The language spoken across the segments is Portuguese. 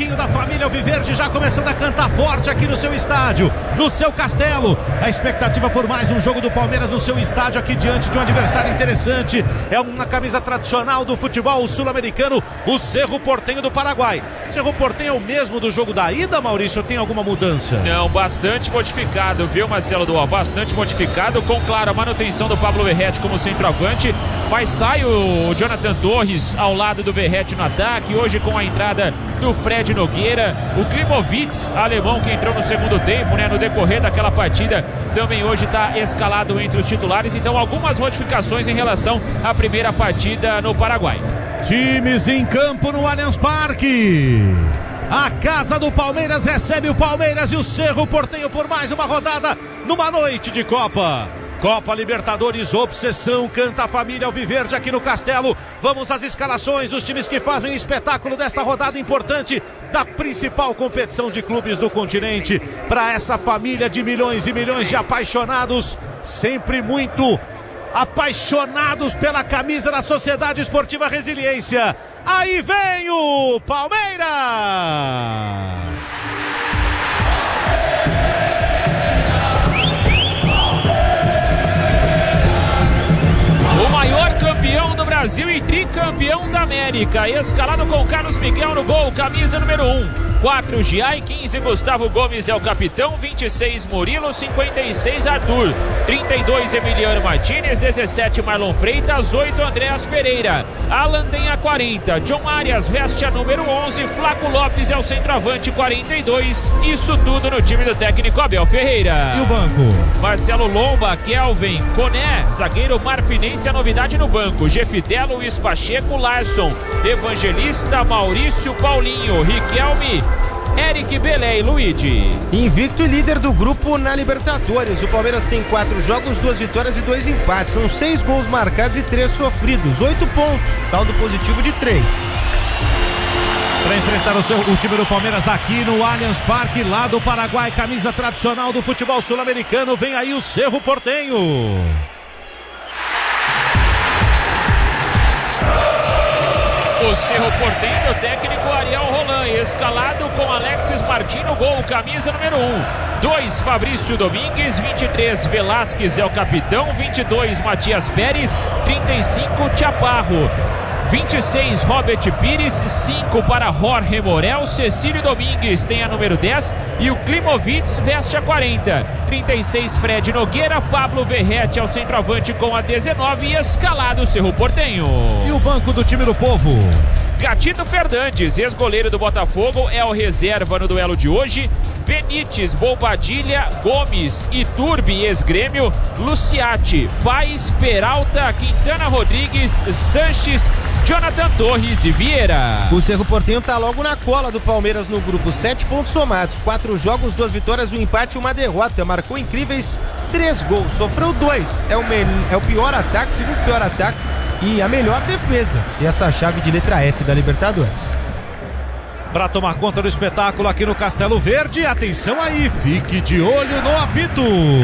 Passarinho da família Alviverde já começando a cantar forte aqui no seu estádio, no seu castelo. A expectativa por mais um jogo do Palmeiras no seu estádio aqui diante de um adversário interessante. É uma camisa tradicional do futebol sul-americano, o Cerro Porteño do Paraguai. Cerro Porteño é o mesmo do jogo da ida, Maurício? Tem alguma mudança? Não, bastante modificado, viu, Marcelo Dual? Bastante modificado, com, claro, a manutenção do Pablo Verratti como centroavante, mas sai o Jonathan Torres ao lado do Verratti no ataque, hoje com a entrada do Fred Nogueira, o Klimovitz, alemão, que entrou no segundo tempo, né, no decorrer daquela partida, também hoje está escalado entre os titulares. Então algumas modificações em relação à primeira partida no Paraguai. Times em campo no Allianz Parque. A casa do Palmeiras recebe o Palmeiras e o Cerro Porteño por mais uma rodada numa noite de Copa. Copa Libertadores, obsessão, canta a família Alviverde aqui no Castelo. Vamos às escalações, os times que fazem espetáculo desta rodada importante da principal competição de clubes do continente. Para essa família de milhões e milhões de apaixonados, sempre muito apaixonados pela camisa da Sociedade Esportiva Resiliência. Aí vem o Palmeiras! O maior campeão do Brasil e tricampeão da América, escalado com Carlos Miguel no gol, camisa número 1. 4 Giai, 15 Gustavo Gomes é o capitão, 26 Murilo, 56 Arthur, 32 Emiliano Martínez, 17 Marlon Freitas, 8 Andréas Pereira, Alan tem a 40, John Arias veste a número 11, Flaco Lopes é o centroavante, 42, isso tudo no time do técnico Abel Ferreira. E o banco? Marcelo Lomba, Kelvin, Coné, zagueiro marfinense, a novidade no banco, Jefidé, Luiz Pacheco, Larson, Evangelista, Maurício, Paulinho, Riquelme, Eric, Belé e Luigi. Invicto e líder do grupo na Libertadores. O Palmeiras tem 4 jogos, 2 vitórias e 2 empates. São 6 gols marcados e 3 sofridos. 8 pontos, saldo positivo de 3. Para enfrentar o time do Palmeiras aqui no Allianz Parque, lá do Paraguai, camisa tradicional do futebol sul-americano, vem aí o Cerro Porteño. O Cerro Porteño do técnico Ariel Roland, escalado com Alexis Martins no gol, camisa número 1. 2 Fabrício Domingues, 23 Velasquez é o capitão, 22 Matias Pérez, 35 Chaparro, 26 Robert Pires, 5 para Jorge Morel, Cecílio Domingues tem a número 10 e o Klimovitz veste a 40. 36 Fred Nogueira, Pablo Verratti é o centroavante com a 19 e escalado o Cerro Porteño. E o banco do time do povo? Gatito Fernandes, ex-goleiro do Botafogo, é o reserva no duelo de hoje. Benítez, Bobadilha, Gomes, Iturbe, ex-Grêmio, Luciati, Paes, Peralta, Quintana Rodrigues, Sanches, Jonathan Torres e Vieira. O Cerro Porteño tá logo na cola do Palmeiras no grupo, 7 pontos somados, 4 jogos, 2 vitórias, 1 empate e 1 derrota. Marcou incríveis 3 gols, sofreu 2. É o pior ataque, segundo pior ataque e a melhor defesa. E essa chave de letra F da Libertadores. Para tomar conta do espetáculo aqui no Castelo Verde, atenção aí, fique de olho no apito.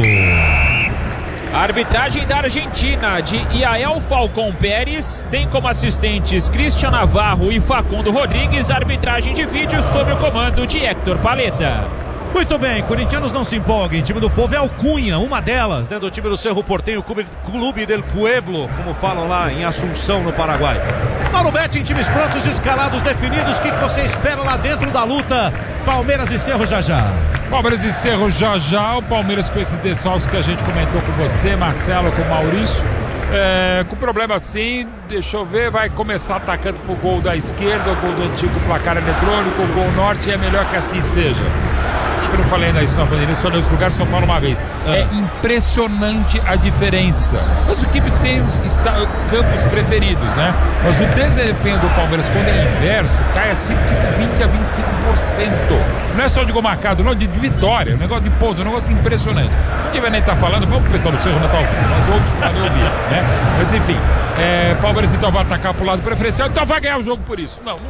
A arbitragem da Argentina, de Iael Falcão Pérez, tem como assistentes Cristian Navarro e Facundo Rodrigues. Arbitragem de vídeo sob o comando de Héctor Paleta. Muito bem, corintianos não se empolguem, time do povo é o Cunha, uma delas, né, do time do Cerro Porteño, Clube del Pueblo, como falam lá em Assunção, no Paraguai. Mauro Betti, em times prontos, escalados, definidos, o que você espera lá dentro da luta? Palmeiras e Cerro já já. Palmeiras e Cerro já já, o Palmeiras com esses desfalques que a gente comentou com você, Marcelo, com o Maurício. Com problema assim, deixa eu ver, vai começar atacando pro gol da esquerda, o gol do antigo placar eletrônico, o gol norte, é melhor que assim seja. Acho que eu não falei ainda isso na pandemia, falei em outros lugares, só falo uma vez. É impressionante a diferença. As equipes têm campos preferidos, né? Mas o desempenho do Palmeiras, quando é inverso, cai assim tipo 20 a 25%. Não é só de gol marcado, não, de vitória. Um negócio de ponto, um negócio impressionante. Ninguém vai nem estar falando, vamos o pessoal do Cerro não está ouvindo, mas outros podem ouvir, né? Mas enfim, Palmeiras então vai atacar pro lado preferencial, então vai ganhar o jogo por isso. Não, não é.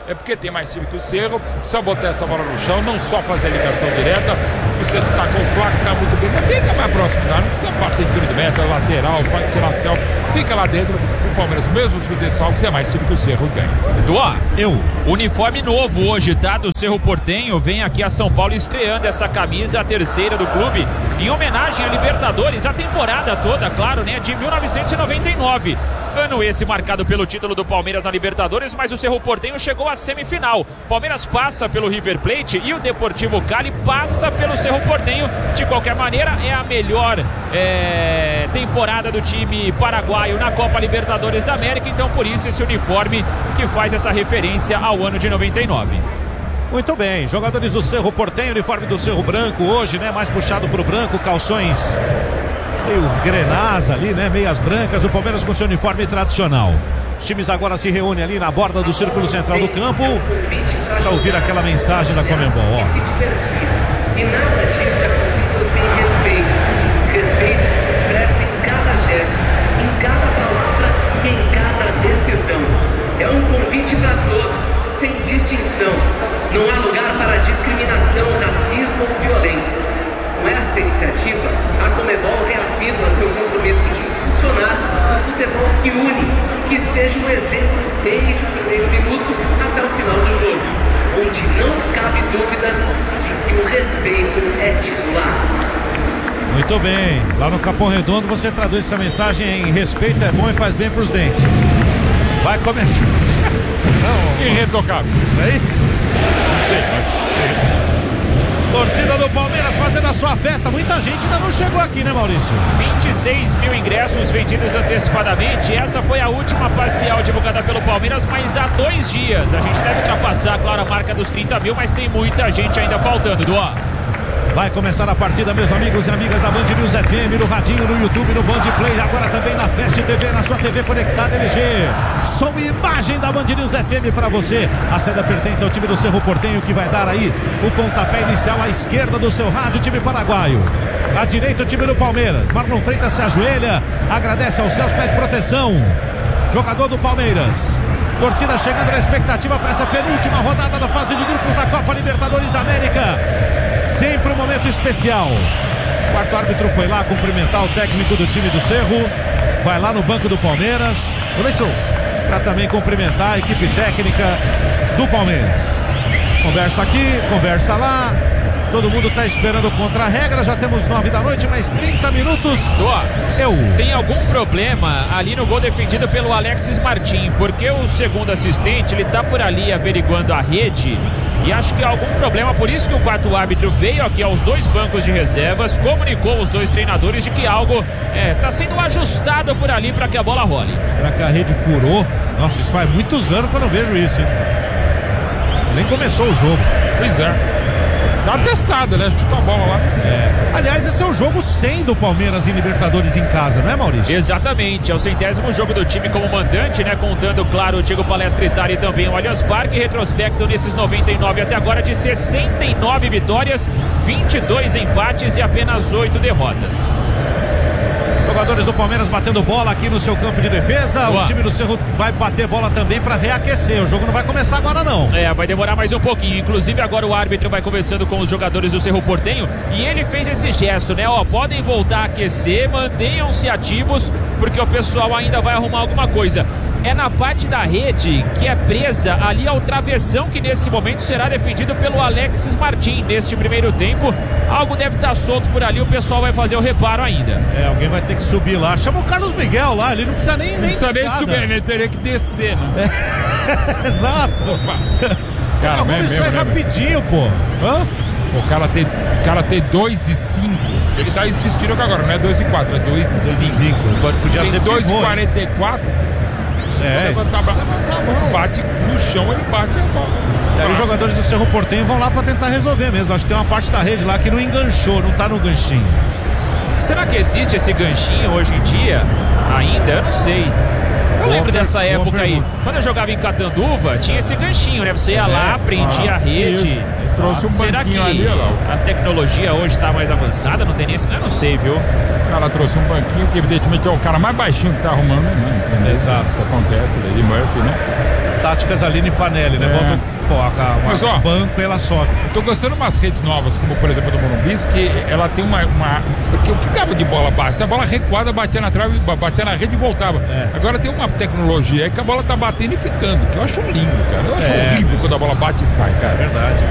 é porque tem mais time que o Cerro, precisa botar essa bola no chão, não só fazer a ligação direta, você destacou o Flaco, tá muito bem, mas fica mais próximo, não precisa bater tiro de meta, lateral, vai tirar céu, fica lá dentro, o Palmeiras, mesmo se o desfalques, é mais time que o Cerro ganha. Eduardo, uniforme novo hoje, tá? Do Cerro Porteño, vem aqui a São Paulo estreando essa camisa, a terceira do clube, em homenagem a Libertadores, a temporada toda, claro, né? De 1999. Ano esse marcado pelo título do Palmeiras na Libertadores, mas o Cerro Porteño chegou à semifinal. Palmeiras passa pelo River Plate e o Deportivo Cali passa pelo Cerro Porteño. De qualquer maneira, é a melhor temporada do time paraguaio na Copa Libertadores da América. Então, por isso, esse uniforme que faz essa referência ao ano de 99. Muito bem, jogadores do Cerro Porteño, uniforme do Cerro Branco hoje, né? Mais puxado pro branco, calções meio grenás ali, né? Meias brancas, o Palmeiras com seu uniforme tradicional. Os times agora se reúnem ali na borda do círculo central do campo para ouvir aquela mensagem da Conmebol, ó. E nada disso é possível sem respeito. Respeito que se expressa em cada gesto, em cada palavra e em cada decisão. É um convite para todos, sem distinção. Não há lugar para discriminação, racismo ou violência. Com esta iniciativa, a Conmebol reafirma seu compromisso de impulsionar um futebol que une, que seja um exemplo desde o primeiro minuto até o final do jogo, onde não cabe dúvidas de que o respeito é titular. Muito bem, lá no Capão Redondo você traduz essa mensagem em respeito é bom e faz bem pros dentes. Vai começar. Não, irretocável. É isso? Não sei, mas... Torcida do Palmeiras fazendo a sua festa. Muita gente ainda não chegou aqui, né, Maurício? 26 mil ingressos vendidos antecipadamente. Essa foi a última parcial divulgada pelo Palmeiras, mas há 2 dias. A gente deve ultrapassar, claro, a marca dos 30 mil, mas tem muita gente ainda faltando, Duá. Vai começar a partida, meus amigos e amigas da Band News FM, no radinho, no YouTube, no Band Play, agora também na Fast TV, na sua TV conectada LG. Som e imagem da Band News FM para você. A saída pertence ao time do Cerro Porteño, que vai dar aí o pontapé inicial à esquerda do seu rádio, time paraguaio. À direita, o time do Palmeiras. Marlon Freitas se ajoelha, agradece aos céus, pede proteção. Jogador do Palmeiras. Torcida chegando na expectativa para essa penúltima rodada da fase de grupos da Copa Libertadores da América. Sempre um momento especial. O quarto árbitro foi lá cumprimentar o técnico do time do Cerro. Vai lá no banco do Palmeiras. Começou. Para também cumprimentar a equipe técnica do Palmeiras. Conversa aqui, conversa lá. Todo mundo está esperando contra a regra. Já temos 9 da noite, mais 30 minutos. Doa, tem algum problema ali no gol defendido pelo Alexis Martin, porque o segundo assistente, ele tá por ali averiguando a rede e acho que há algum problema, por isso que o quarto árbitro veio aqui aos 2 bancos de reservas, comunicou os 2 treinadores de que algo tá sendo ajustado por ali para que a bola role. Será que a rede furou? Nossa, isso faz muitos anos que eu não vejo isso, hein? Nem começou o jogo. Pois é. Tá testado, né? Chuta a bola lá. Aliás, esse é o jogo 100 do Palmeiras em Libertadores em casa, não é, Maurício? Exatamente, é o 100º jogo do time como mandante, né? Contando, claro, o Diego Palestra Itália e também o Allianz Parque. Retrospecto nesses 99 até agora de 69 vitórias, 22 empates e apenas 8 derrotas. Jogadores do Palmeiras batendo bola aqui no seu campo de defesa. Boa. O time do Cerro vai bater bola também para reaquecer. O jogo não vai começar agora, não. Vai demorar mais um pouquinho. Inclusive agora o árbitro vai conversando com os jogadores do Cerro Porteño e ele fez esse gesto, né? Podem voltar a aquecer, mantenham-se ativos, porque o pessoal ainda vai arrumar alguma coisa. É na parte da rede que é presa ali ao travessão, que nesse momento será defendido pelo Alexis Martin. Neste primeiro tempo, algo deve estar solto por ali, o pessoal vai fazer o reparo ainda. Alguém vai ter que subir lá. Chama o Carlos Miguel lá, ele não precisa nem precisa nem subir, ele teria que descer, né? Exato. Cara, arruma isso aí rapidinho, pô. Hã? O cara tem 2 e 5. Ele tá insistindo que agora não é 2 e 4, é 2 e 5. Podia tem ser 2 e 44. Bate no chão, ele bate a bola. E aí os jogadores do Cerro Porteño vão lá pra tentar resolver mesmo. Acho que tem uma parte da rede lá que não enganchou, não tá no ganchinho. Será que existe esse ganchinho hoje em dia? Ainda? Eu não sei. Eu lembro dessa época aí. Quando eu jogava em Catanduva, tinha esse ganchinho, né? Você ia lá, prendia a rede. Trouxe um Será que ali, a tecnologia hoje tá mais avançada? Não tem nem esse... Eu não sei, viu? O cara trouxe um banquinho que evidentemente é o cara mais baixinho que tá arrumando, né? Exato. Isso acontece, Lady Murphy, né? táticas ali no Fanelli, né? Bota Mas, ó, banco e ela sobe. Eu tô gostando de umas redes novas, como por exemplo a do Morumbi, que ela tem porque o que dava de bola baixa? A bola recuada, batia na trave, batia na rede e voltava. Agora tem uma tecnologia aí que a bola tá batendo e ficando, que eu acho lindo, cara. Eu acho horrível quando a bola bate e sai, cara. É verdade.